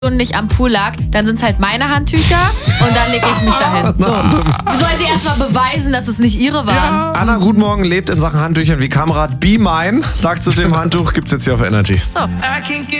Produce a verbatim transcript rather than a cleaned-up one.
nicht am Pool lag, dann sind es halt meine Handtücher und dann lege ich mich dahin. So. Soll sie erstmal beweisen, dass es nicht ihre waren? Ja. Anna Guten Morgen lebt in Sachen Handtüchern wie Kamerad. Be Mine, sagt zu dem Handtuch, gibt's jetzt hier auf Energy. So.